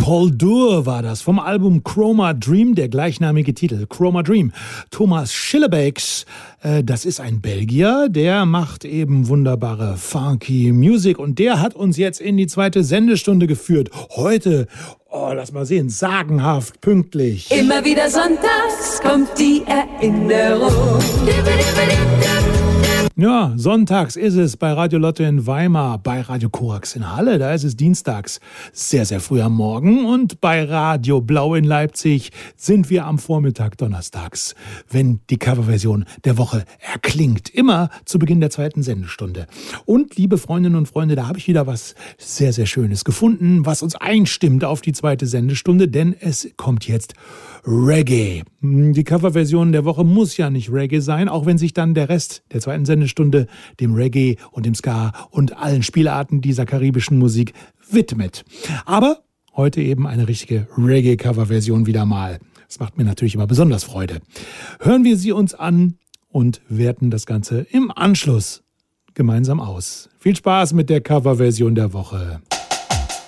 Paul Dur war das vom Album Chroma Dream, der gleichnamige Titel, Chroma Dream. Thomas Schillebeeckx, das ist ein Belgier, der macht eben wunderbare funky Music und der hat uns jetzt in die zweite Sendestunde geführt. Heute, lass mal sehen, sagenhaft pünktlich. Immer wieder sonntags kommt die Erinnerung. Ja, sonntags ist es bei Radio Lotte in Weimar, bei Radio Korax in Halle, da ist es dienstags sehr, sehr früh am Morgen und bei Radio Blau in Leipzig sind wir am Vormittag donnerstags, wenn die Coverversion der Woche erklingt, immer zu Beginn der zweiten Sendestunde. Und liebe Freundinnen und Freunde, da habe ich wieder was sehr, sehr Schönes gefunden, was uns einstimmt auf die zweite Sendestunde, denn es kommt jetzt Reggae. Die Coverversion der Woche muss ja nicht Reggae sein, auch wenn sich dann der Rest der zweiten Sendestunde dem Reggae und dem Ska und allen Spielarten dieser karibischen Musik widmet. Aber heute eben eine richtige Reggae-Coverversion wieder mal. Das macht mir natürlich immer besonders Freude. Hören wir sie uns an und werten das Ganze im Anschluss gemeinsam aus. Viel Spaß mit der Coverversion der Woche.